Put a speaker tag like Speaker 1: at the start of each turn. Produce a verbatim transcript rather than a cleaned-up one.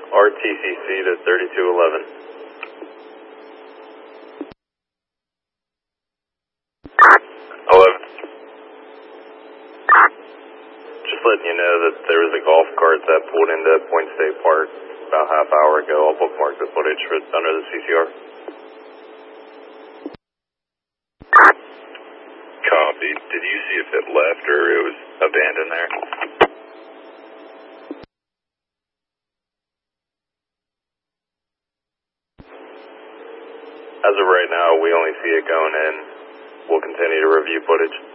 Speaker 1: R T C C to thirty-two eleven. eleven. Just letting you know that there was a golf cart that pulled into Point State Park about a half hour ago. I'll bookmark the footage for under the C C R.
Speaker 2: Copy. Did you see if it left or it was abandoned there?
Speaker 1: As of right now, we only see it going in. We'll continue to review footage.